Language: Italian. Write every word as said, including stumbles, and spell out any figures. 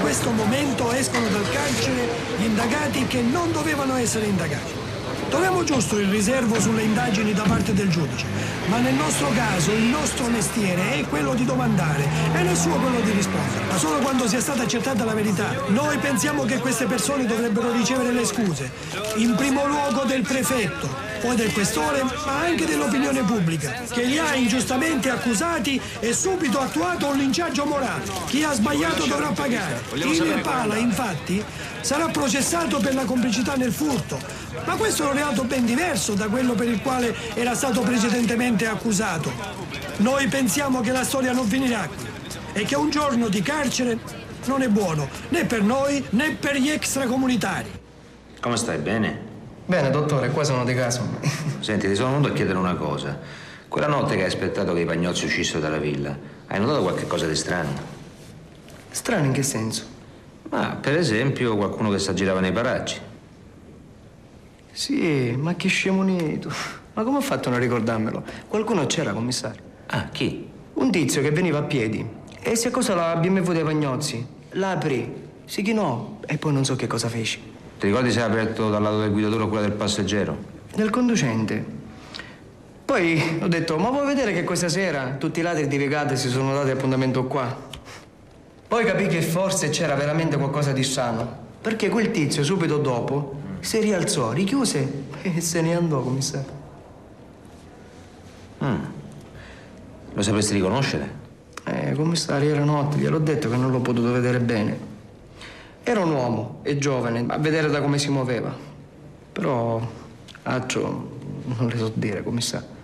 questo momento escono dal carcere gli indagati che non dovevano essere indagati. Troviamo giusto il riservo sulle indagini da parte del giudice, ma nel nostro caso il nostro mestiere è quello di domandare e non il suo quello di rispondere. Ma solo quando sia stata accertata la verità. Noi pensiamo che queste persone dovrebbero ricevere le scuse, in primo luogo del prefetto, poi del questore, ma anche dell'opinione pubblica, che li ha ingiustamente accusati e subito attuato un linciaggio morale. Chi ha sbagliato dovrà pagare. Il Pala, infatti, sarà processato per la complicità nel furto, ma questo è un reato ben diverso da quello per il quale era stato precedentemente accusato. Noi pensiamo che la storia non finirà qui e che un giorno di carcere non è buono né per noi né per gli extracomunitari. Come stai? Bene? Bene, dottore, qua sono di caso. Senti, ti sono venuto a chiedere una cosa. Quella notte che hai aspettato che i Pagnozzi uscissero dalla villa, hai notato qualche cosa di strano? Strano in che senso? Ma, per esempio, qualcuno che si aggirava nei paraggi. Sì, ma che scemo unito. Ma come ho fatto a non ricordarmelo? Qualcuno c'era, commissario. Ah, chi? Un tizio che veniva a piedi e si accosta alla B M W dei Pagnozzi. La aprì, si chinò e poi non so che cosa fece. Ti ricordi se hai aperto dal lato del guidatore o quella del passeggero? Del conducente. Poi ho detto, ma vuoi vedere che questa sera tutti i ladri di Vigate si sono dati appuntamento qua? Poi capì che forse c'era veramente qualcosa di strano, perché quel tizio subito dopo si rialzò, richiuse e se ne andò, commissario. Mm. Lo sapresti riconoscere? Eh, commissario, era notte, gliel'ho detto che non l'ho potuto vedere bene. Era un uomo, e giovane, a vedere da come si muoveva. Però, altro non le so dire, commissario.